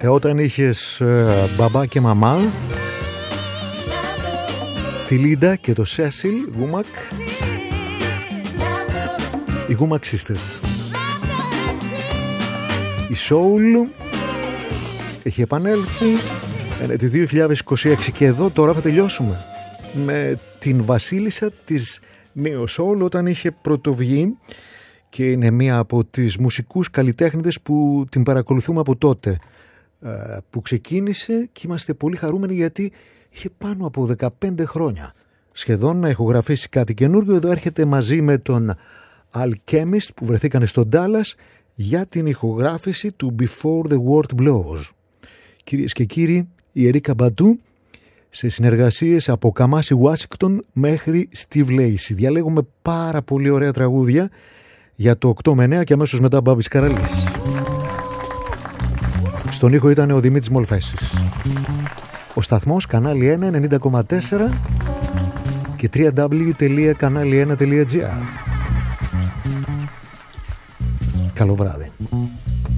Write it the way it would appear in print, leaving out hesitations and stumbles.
Όταν είχες μπαμπά και μαμά, τη Λίντα και το Σέσιλ Γούμακ, οι Γούμακ Sisters. Η Soul έχει επανέλθει τη 2026 και εδώ τώρα θα τελειώσουμε με την βασίλισσα της Neo Soul όταν είχε πρωτοβγεί και είναι μία από τις μουσικούς καλλιτέχνηδες που την παρακολουθούμε από τότε που ξεκίνησε και είμαστε πολύ χαρούμενοι γιατί είχε πάνω από 15 χρόνια σχεδόν να ηχογραφήσει κάτι καινούργιο. Εδώ έρχεται μαζί με τον Alchemist που βρεθήκανε στο Dallas για την ηχογράφηση του Before the World Blows. Κυρίες και κύριοι, η Ερίκα Μπαντού σε συνεργασίες από Καμάση Ουάσιγκτον μέχρι Steve Lacy. Διαλέγουμε πάρα πολύ ωραία τραγούδια για το 8 με 9 και αμέσως μετά Μπάμπης Καραλής. Στον ήχο ήταν ο Δημήτρης Μολφέσης. Ο σταθμός κανάλι 1 90,4 και www.kanali1.gr. Καλό βράδυ.